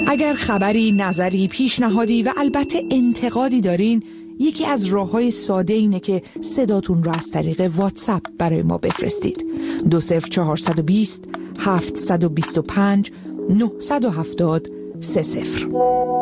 اگر خبری، نظری، پیشنهادی و البته انتقادی دارین، یکی از راه‌های ساده اینه که صداتون رو از طریق واتساپ برای ما بفرستید. 20420 725 970 30.